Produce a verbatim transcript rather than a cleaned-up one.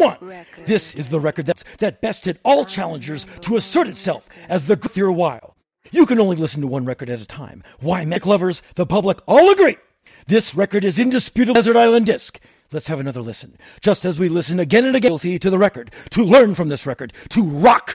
one. This is the record that, that bested all challengers to assert itself as the Through a While. You can only listen to one record at a time. Why, music lovers, the public all agree. This record is indisputable Desert Island Disc. Let's have another listen. Just as we listen again and again to the record, to learn from this record, to rock